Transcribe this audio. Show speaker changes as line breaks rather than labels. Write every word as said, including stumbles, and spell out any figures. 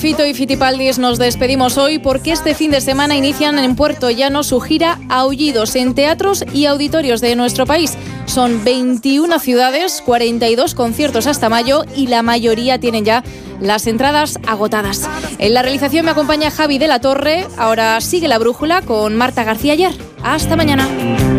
Fito y Fitipaldis nos despedimos hoy porque este fin de semana inician en Puerto Llano su gira Aullidos en teatros y auditorios de nuestro país. Son veintiuna ciudades, cuarenta y dos conciertos hasta mayo y la mayoría tienen ya las entradas agotadas. En la realización me acompaña Javi de la Torre. Ahora sigue La Brújula con Marta García Ayer. Hasta mañana.